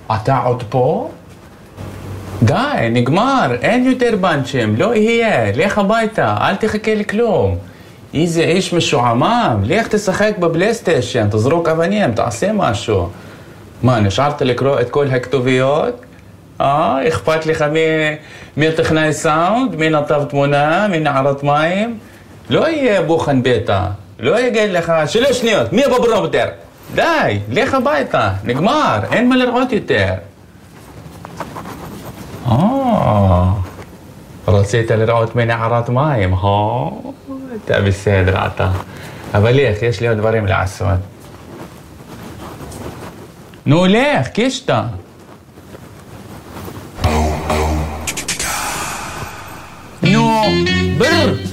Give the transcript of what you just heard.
אתה עוד פה? די, נגמר, אין יותר בנצ'ים, לא יהיה, לך הביתה, אל תחכה לכלום. איזה איש משועמם, לך תשחק בבלייסטיישן, תזרוק אבנים, תעשה משהו. מה, נשארת לקרוא את כל הכתוביות? אכפת לך מי טכנאי סאונד, מי נתב תמונה, מי נערת מים? לא יהיה בוחן ביתה, לא יגיד לך 3 שניות, מי בברומטר? די, לך הביתה, נגמר, אין מה לראות יותר. רצית לראות מנערת מים, אתה בסדר אתה. אבל לך, יש לי עוד דברים לעשות. נו, לך, קישטה. נו, בר.